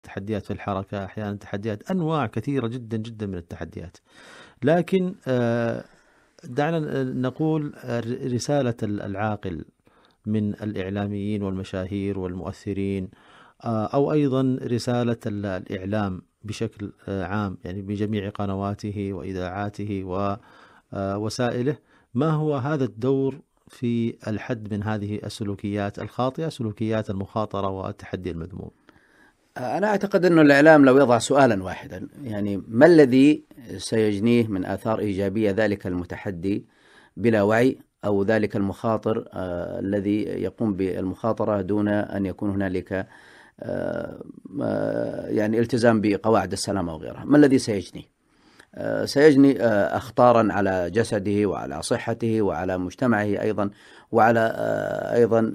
تحديات في الحركة، أحيانا تحديات، أنواع كثيرة جدا جدا من التحديات. لكن دعنا نقول رسالة العاقل من الإعلاميين والمشاهير والمؤثرين، أو أيضا رسالة الإعلام بشكل عام، يعني بجميع قنواته وإذاعاته ووسائله، ما هو هذا الدور في الحد من هذه السلوكيات الخاطئة، سلوكيات المخاطرة والتحدي المذموم؟ أنا أعتقد أن الإعلام لو يضع سؤالا واحدا، يعني ما الذي سيجنيه من آثار إيجابية ذلك المتحدي بلا وعي، أو ذلك المخاطر الذي يقوم بالمخاطرة دون أن يكون هنالك يعني التزام بقواعد السلامة وغيرها، ما الذي سيجني؟ سيجني أخطارا على جسده وعلى صحته وعلى مجتمعه أيضا، وعلى أيضا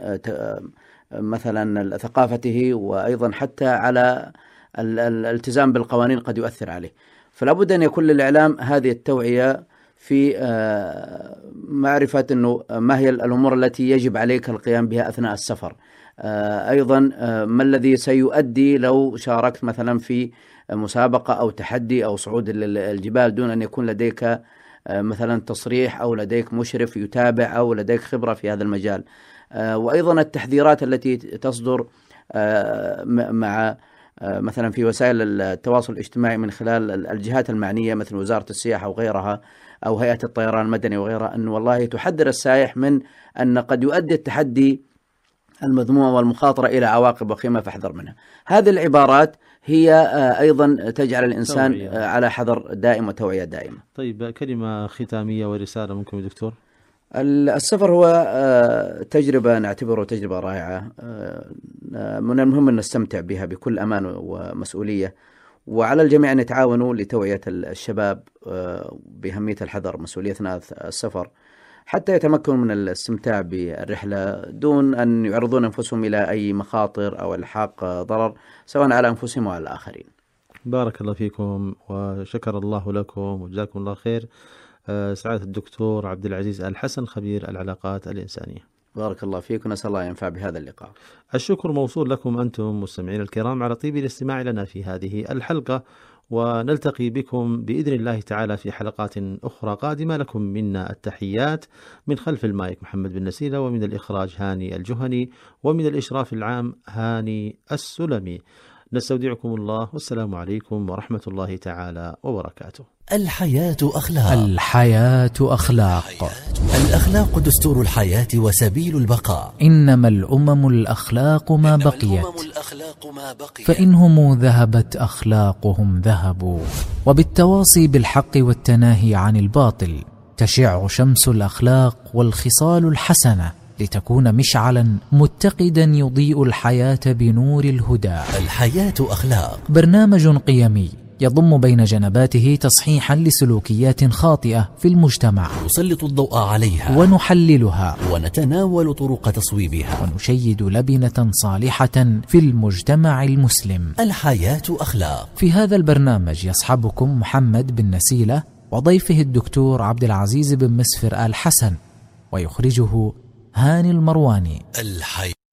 مثلا ثقافته، وأيضا حتى على الالتزام بالقوانين قد يؤثر عليه. فلا بد أن يكون للإعلام هذه التوعية في معرفة أنه ما هي الأمور التي يجب عليك القيام بها أثناء السفر، أيضا ما الذي سيؤدي لو شاركت مثلا في مسابقة أو تحدي أو صعود الجبال دون أن يكون لديك مثلا تصريح أو لديك مشرف يتابع أو لديك خبرة في هذا المجال، وأيضا التحذيرات التي تصدر مع مثلا في وسائل التواصل الاجتماعي من خلال الجهات المعنية مثل وزارة السياحة وغيرها أو هيئة الطيران المدني وغيرها، أن والله تحذر السائح من أن قد يؤدي التحدي المذموم والمخاطرة إلى عواقب وخيمة فاحذر منها. هذه العبارات هي أيضا تجعل الإنسان توعية على حذر دائم وتوعية دائمة. طيب، كلمة ختامية ورسالة منكم يا دكتور. السفر هو تجربة نعتبره تجربة رائعة، من المهم أن نستمتع بها بكل أمان ومسؤولية، وعلى الجميع أن يتعاونوا لتوعية الشباب بأهمية الحذر مسؤولية أثناء السفر، حتى يتمكنوا من الاستمتاع بالرحلة دون أن يعرضون أنفسهم إلى أي مخاطر أو إلحاق ضرر سواء على أنفسهم وعلى الآخرين. بارك الله فيكم وشكر الله لكم وجزاكم الله خير. سعادة الدكتور عبد العزيز آل حسن، خبير العلاقات الإنسانية. بارك الله فيكم، نسأل الله ينفع بهذا اللقاء. الشكر موصول لكم أنتم مستمعين الكرام على طيب الاستماع لنا في هذه الحلقة، ونلتقي بكم بإذن الله تعالى في حلقات أخرى قادمة. لكم منا التحيات، من خلف المايك محمد بن نسيلة، ومن الإخراج هاني الجهني، ومن الإشراف العام هاني السلمي. نستودعكم الله، والسلام عليكم ورحمة الله تعالى وبركاته. الحياة أخلاق. الحياة أخلاق. الأخلاق دستور الحياة وسبيل البقاء. إنما الأمم الأخلاق ما بقيت، فإنهم ذهبت أخلاقهم ذهبوا. وبالتواصي بالحق والتناهي عن الباطل تشع شمس الأخلاق والخصال الحسنة، لتكون مشعلا متقدا يضيء الحياة بنور الهدى. الحياة أخلاق، برنامج قيمي يضم بين جنباته تصحيحا لسلوكيات خاطئة في المجتمع، نسلط الضوء عليها ونحللها ونتناول طرق تصويبها، ونشيد لبنة صالحة في المجتمع المسلم. الحياة أخلاق. في هذا البرنامج يصحبكم محمد بن نسيلة وضيفه الدكتور عبد العزيز بن مسفر آل حسن، ويخرجه هاني المرواني.